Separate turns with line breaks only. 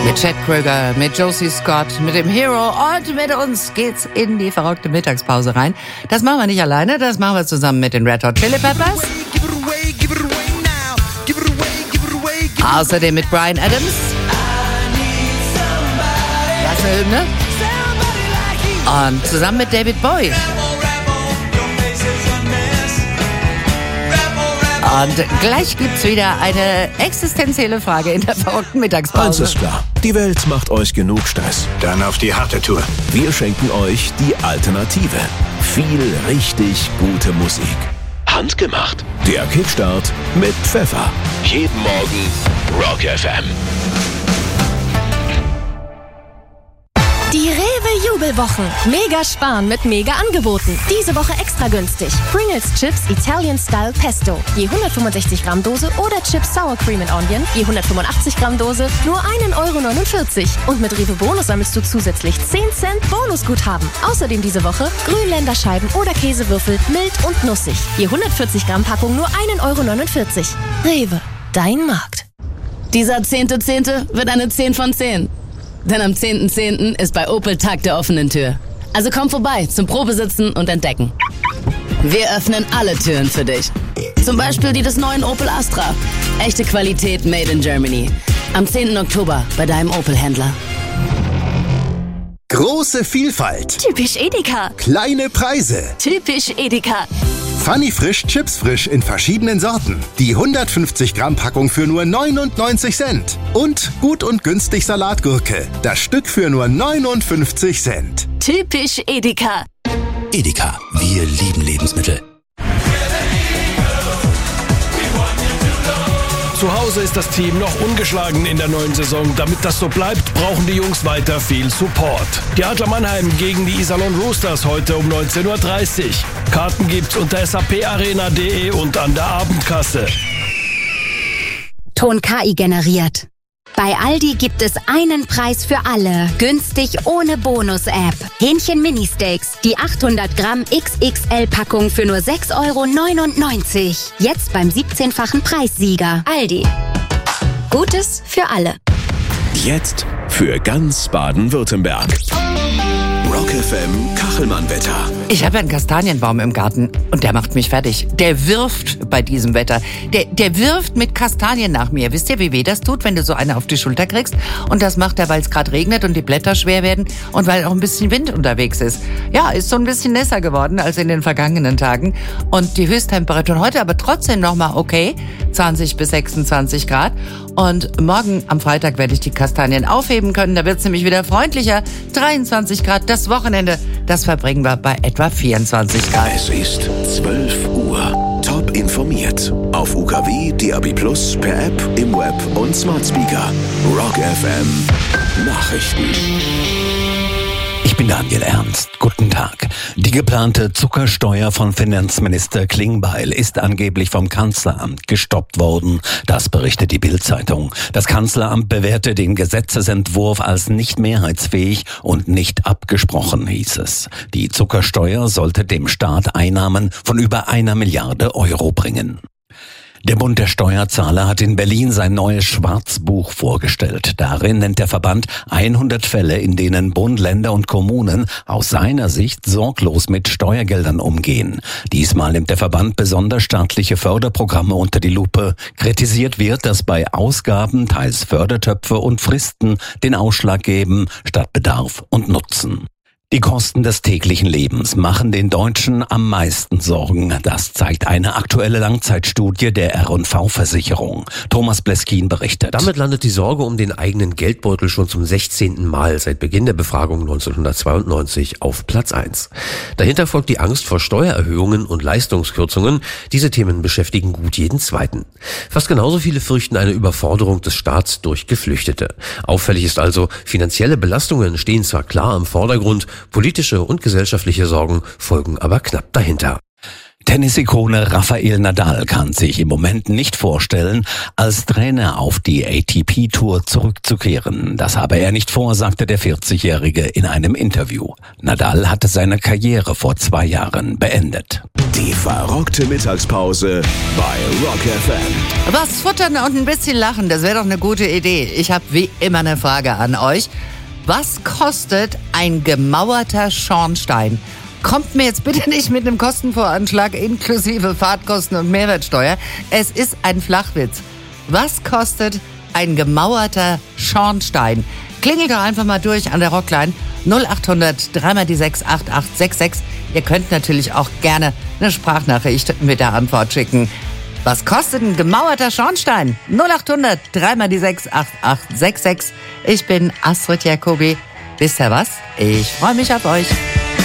Mit Chad Kroeger, mit Josie Scott, mit dem Hero und mit uns geht's in die verrückte Mittagspause rein. Das machen wir nicht alleine, das machen wir zusammen mit den Red Hot Chili Peppers. Außerdem mit Bryan Adams. Das ist eine Hymne. Und zusammen mit David Bowie. Und gleich gibt's wieder eine existenzielle Frage in der verrückten Mittagspause.
Eins ist klar, die Welt macht euch genug Stress.
Dann auf die harte Tour.
Wir schenken euch die Alternative. Viel richtig gute Musik.
Handgemacht.
Der Kickstart mit Pfeffer.
Jeden Morgen Rock FM.
Die Rewe-Jubelwochen. Mega sparen mit Mega-Angeboten. Diese Woche extra günstig. Pringles Chips Italian Style Pesto. Je 165 Gramm Dose oder Chips Sour Cream and Onion. Je 185 Gramm Dose. Nur 1,49 €. Und mit Rewe Bonus sammelst du zusätzlich 10 Cent Bonusguthaben. Außerdem diese Woche Grünländerscheiben oder Käsewürfel mild und nussig. Je 140 Gramm Packung nur 1,49 €. Rewe. Dein Markt.
Dieser 10.10. wird eine 10 von 10. Denn am 10.10. ist bei Opel Tag der offenen Tür. Also komm vorbei zum Probesitzen und Entdecken. Wir öffnen alle Türen für dich. Zum Beispiel die des neuen Opel Astra. Echte Qualität made in Germany. Am 10. Oktober bei deinem Opel-Händler.
Große Vielfalt.
Typisch Edeka.
Kleine Preise.
Typisch Edeka.
Funny Frisch Chips Frisch in verschiedenen Sorten. Die 150 Gramm Packung für nur 99 Cent. Und gut und günstig Salatgurke. Das Stück für nur 59 Cent.
Typisch Edeka.
Edeka, wir lieben Lebensmittel.
Zu Hause ist das Team noch ungeschlagen in der neuen Saison. Damit das so bleibt, brauchen die Jungs weiter viel Support. Die Adler Mannheim gegen die Iserlohn Roosters heute um 19:30 Uhr. Karten gibt's unter saparena.de und an der Abendkasse.
Ton KI generiert. Bei Aldi gibt es einen Preis für alle. Günstig ohne Bonus-App. Hähnchen Mini-Steaks. Die 800 Gramm XXL-Packung für nur 6,99 €. Jetzt beim 17-fachen Preissieger. Aldi. Gutes für alle.
Jetzt für ganz Baden-Württemberg. Rock FM Kachelmann-Wetter.
Ich habe einen Kastanienbaum im Garten und der macht mich fertig. Der wirft bei diesem Wetter. Der wirft mit Kastanien nach mir. Wisst ihr, wie weh das tut, wenn du so eine auf die Schulter kriegst? Und das macht er, weil es gerade regnet und die Blätter schwer werden und weil auch ein bisschen Wind unterwegs ist. Ja, ist so ein bisschen nässer geworden als in den vergangenen Tagen. Und die Höchsttemperaturen heute aber trotzdem nochmal okay. 20 bis 26 Grad. Und morgen am Freitag werde ich die Kastanien aufheben können. Da wird es nämlich wieder freundlicher. 23 Grad. Das Wochenende, das verbringen wir bei etwa 24 Grad.
Es ist 12 Uhr. Top informiert. Auf UKW, DAB+, per App, im Web und Smart Speaker. Rock FM Nachrichten.
Ich bin Daniel Ernst. Guten Tag. Die geplante Zuckersteuer von Finanzminister Klingbeil ist angeblich vom Kanzleramt gestoppt worden. Das berichtet die Bild-Zeitung. Das Kanzleramt bewertet den Gesetzesentwurf als nicht mehrheitsfähig und nicht abgesprochen, hieß es. Die Zuckersteuer sollte dem Staat Einnahmen von über 1 Milliarde € bringen. Der Bund der Steuerzahler hat in Berlin sein neues Schwarzbuch vorgestellt. Darin nennt der Verband 100 Fälle, in denen Bund, Länder und Kommunen aus seiner Sicht sorglos mit Steuergeldern umgehen. Diesmal nimmt der Verband besonders staatliche Förderprogramme unter die Lupe. Kritisiert wird, dass bei Ausgaben teils Fördertöpfe und Fristen den Ausschlag geben, statt Bedarf und Nutzen. Die Kosten des täglichen Lebens machen den Deutschen am meisten Sorgen. Das zeigt eine aktuelle Langzeitstudie der R&V-Versicherung. Thomas Bleskin berichtet.
Damit landet die Sorge um den eigenen Geldbeutel schon zum 16. Mal seit Beginn der Befragung 1992 auf Platz 1. Dahinter folgt die Angst vor Steuererhöhungen und Leistungskürzungen. Diese Themen beschäftigen gut jeden Zweiten. Fast genauso viele fürchten eine Überforderung des Staats durch Geflüchtete. Auffällig ist also, finanzielle Belastungen stehen zwar klar im Vordergrund, politische und gesellschaftliche Sorgen folgen aber knapp dahinter.
Tennisikone Rafael Nadal kann sich im Moment nicht vorstellen, als Trainer auf die ATP-Tour zurückzukehren. Das habe er nicht vor, sagte der 40-Jährige in einem Interview. Nadal hatte seine Karriere vor 2 Jahren beendet.
Die verrückte Mittagspause bei Rock FM.
Was futtern und ein bisschen lachen, das wäre doch eine gute Idee. Ich habe wie immer eine Frage an euch. Was kostet ein gemauerter Schornstein? Kommt mir jetzt bitte nicht mit einem Kostenvoranschlag inklusive Fahrtkosten und Mehrwertsteuer. Es ist ein Flachwitz. Was kostet ein gemauerter Schornstein? Klingelt doch einfach mal durch an der Rockline 0800 3 die 6 8866. Ihr könnt natürlich auch gerne eine Sprachnachricht mit der Antwort schicken. Was kostet ein gemauerter Schornstein? 0800 3 die 6 8866. Ich bin Astrid Jacobi. Wisst ihr was? Ich freue mich auf euch.